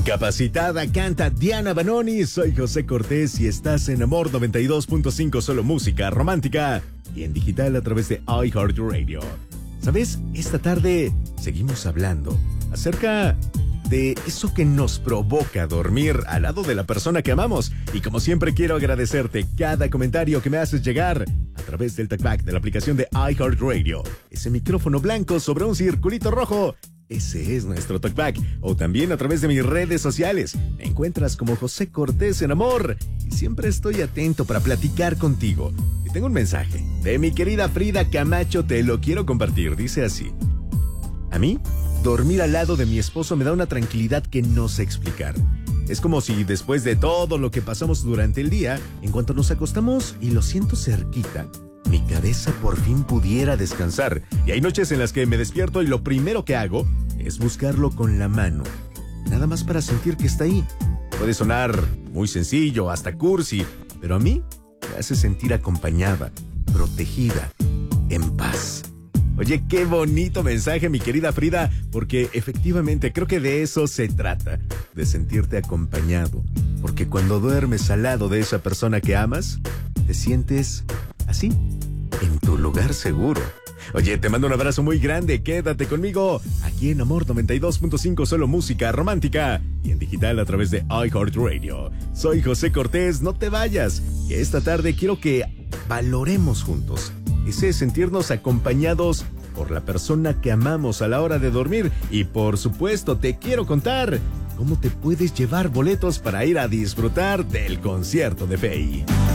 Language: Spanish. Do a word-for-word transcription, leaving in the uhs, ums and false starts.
Incapacitada canta Diana Banoni. Soy José Cortés y estás en Amor noventa y dos punto cinco, solo música romántica y en digital a través de iHeartRadio. ¿Sabes? Esta tarde seguimos hablando acerca de eso que nos provoca dormir al lado de la persona que amamos. Y como siempre quiero agradecerte cada comentario que me haces llegar a través del talkback de la aplicación de iHeartRadio. Ese micrófono blanco sobre un circulito rojo. Ese es nuestro talkback. O también a través de mis redes sociales. Me encuentras como José Cortés en Amor. Y siempre estoy atento para platicar contigo. Y tengo un mensaje de mi querida Frida Camacho. Te lo quiero compartir. Dice así: a mí, dormir al lado de mi esposo me da una tranquilidad que no sé explicar. Es como si después de todo lo que pasamos durante el día, en cuanto nos acostamos y lo siento cerquita, mi cabeza por fin pudiera descansar. Y hay noches en las que me despierto y lo primero que hago es buscarlo con la mano, nada más para sentir que está ahí. Puede sonar muy sencillo, hasta cursi, pero a mí me hace sentir acompañada, protegida, en paz. Oye, qué bonito mensaje, mi querida Frida, porque efectivamente creo que de eso se trata, de sentirte acompañado, porque cuando duermes al lado de esa persona que amas, te sientes así, en tu lugar seguro. Oye, te mando un abrazo muy grande, quédate conmigo, aquí en Amor noventa y dos punto cinco, solo música romántica, y en digital a través de iHeartRadio. Soy José Cortés, no te vayas, que esta tarde quiero que valoremos juntos ese sentirnos acompañados por la persona que amamos a la hora de dormir. Y por supuesto te quiero contar cómo te puedes llevar boletos para ir a disfrutar del concierto de Feid.